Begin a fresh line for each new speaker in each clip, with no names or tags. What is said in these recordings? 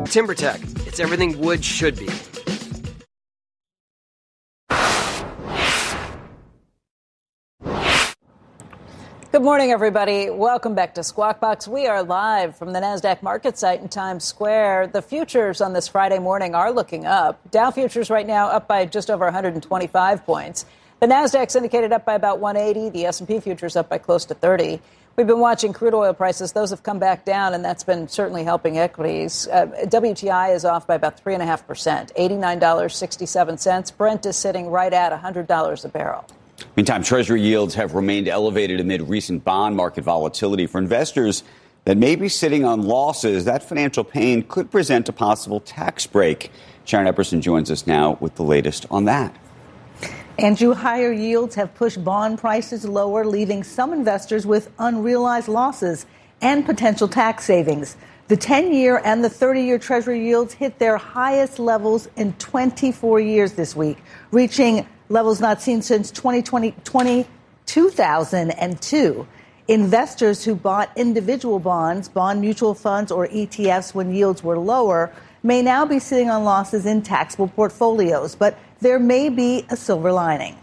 TimberTech. It's everything wood should be.
Good morning, everybody. Welcome back to Squawk Box. We are live from the NASDAQ market site in Times Square. The futures on this Friday morning are looking up. Dow futures right now up by just over 125 points. The NASDAQ's indicated up by about 180. The S&P futures up by close to 30. We've been watching crude oil prices. Those have come back down, and that's been certainly helping equities. WTI is off by about 3.5%, $89.67. Brent is sitting right at $100 a barrel.
Meantime, Treasury yields have remained elevated amid recent bond market volatility. For investors that may be sitting on losses, that financial pain could present a possible tax break. Sharon Epperson joins us now with the latest on that.
Andrew, higher yields have pushed bond prices lower, leaving some investors with unrealized losses and potential tax savings. The 10-year and the 30-year Treasury yields hit their highest levels in 24 years this week, reaching levels not seen since 2002. Investors who bought individual bonds, bond mutual funds, or ETFs when yields were lower may now be sitting on losses in taxable portfolios, but there may be a silver lining.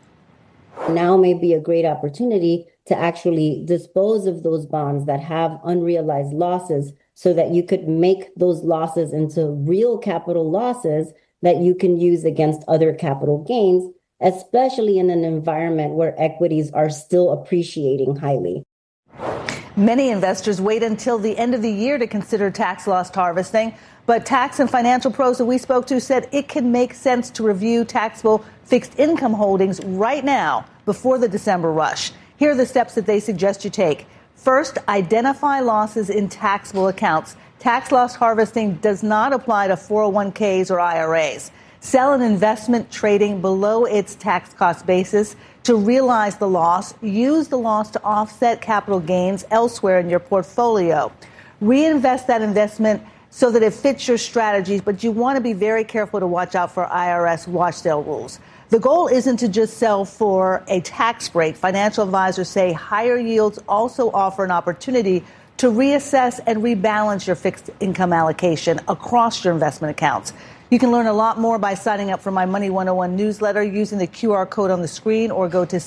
Now may be a great opportunity to actually dispose of those bonds that have unrealized losses so that you could make those losses into real capital losses that you can use against other capital gains, especially in an environment where equities are still appreciating highly.
Many investors wait until the end of the year to consider tax loss harvesting, but tax and financial pros that we spoke to said it can make sense to review taxable fixed income holdings right now before the December rush. Here are the steps that they suggest you take. First, identify losses in taxable accounts. Tax loss harvesting does not apply to 401ks or IRAs. Sell an investment trading below its tax cost basis to realize the loss. Use the loss to offset capital gains elsewhere in your portfolio. Reinvest that investment so that it fits your strategies, but you want to be very careful to watch out for IRS watch sale rules. The goal isn't to just sell for a tax break. Financial advisors say higher yields also offer an opportunity to reassess and rebalance your fixed income allocation across your investment accounts. You can learn a lot more by signing up for my Money 101 newsletter using the QR code on the screen or go to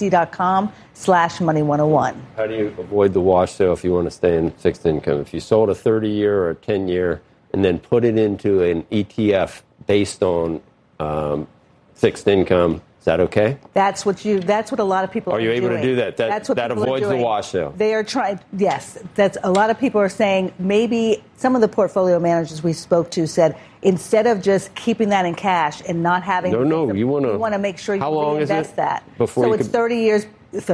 cnbc.com/money101.
How do you avoid the wash sale if you want to stay in fixed income? If you sold a 30-year or a 10-year and then put it into an ETF based on fixed income, is that okay?
That's what a lot of people are doing.
Are you able to do that? That avoids the wash sale.
They are trying. Yes, that's a lot of people are saying. Maybe some of the portfolio managers we spoke to said instead of just keeping that in cash and not having. You want to make sure you reinvest that. So it's 30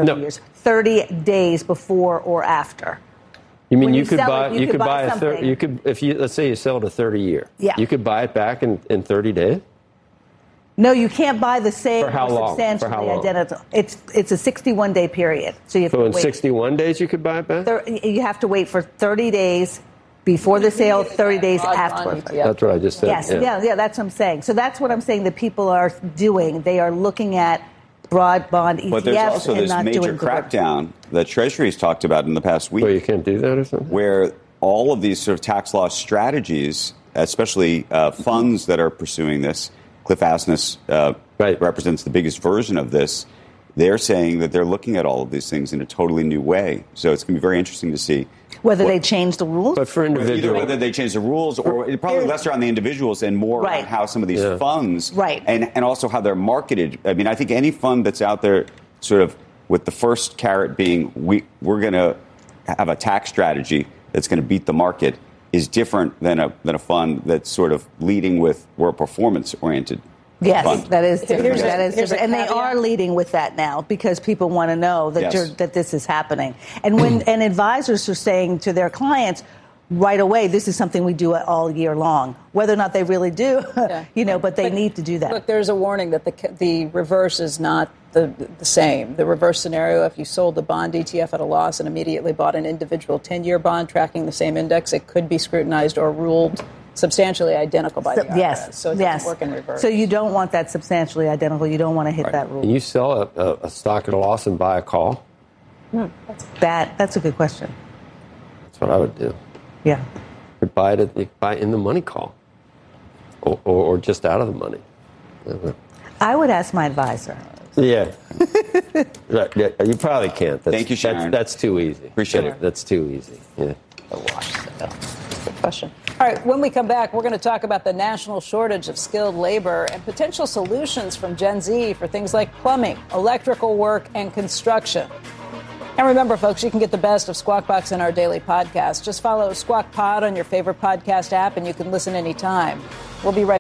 days before or after.
You mean you could buy a 30? You could let's say you sell it a 30-year.
Yeah.
You could buy it back in 30 days.
No, you can't buy the same
for how long?
Substantially identical. It's a 61-day period. So you have to
in 61 days you could buy it back?
You have to wait for 30 days before the sale, 30 days afterwards.
That's what I just said.
Yes, yeah, that's what I'm saying. So that's what I'm saying that people are doing. They are looking at broad bond ETFs.
But there's also
and
this
not
major
doing
crackdown that Treasury's talked about in the past week.
Well, you can't do that or something?
Where all of these sort of tax loss strategies, especially funds that are pursuing this, Cliff Asness represents the biggest version of this. They're saying that they're looking at all of these things in a totally new way. So it's going to be very interesting to see
whether they change the rules.
But for individuals,
either whether they change the rules or probably lesser on the individuals and more on how some of these funds and also how they're marketed. I mean, I think any fund that's out there sort of with the first carrot being we're going to have a tax strategy that's going to beat the market is different than a fund that's sort of leading with we're a performance-oriented fund.
That is different. And they are leading with that now because people want to know that that this is happening. And and advisors are saying to their clients right away, this is something we do all year long. Whether or not they really do, but they need to do that.
Look, there's a warning that the reverse is not the same. The reverse scenario, if you sold the bond ETF at a loss and immediately bought an individual 10-year bond tracking the same index, it could be scrutinized or ruled substantially identical by the IRS.
Yes.
So it doesn't work in reverse.
So you don't want that substantially identical. You don't want to hit that rule.
Can you sell a stock at a loss and buy a call?
That's a good question.
That's what I would do.
Yeah.
could buy it. You could buy it in the money call, or just out of the money.
I would ask my advisor.
Yeah. Right. Yeah, you probably can't.
Thank you, Sharon.
That's too easy.
Appreciate it.
That's too easy. Yeah.
Good question. All right, when we come back, we're going to talk about the national shortage of skilled labor and potential solutions from Gen Z for things like plumbing, electrical work, and construction. And remember, folks, you can get the best of Squawk Box in our daily podcast. Just follow Squawk Pod on your favorite podcast app, and you can listen anytime. We'll be right back.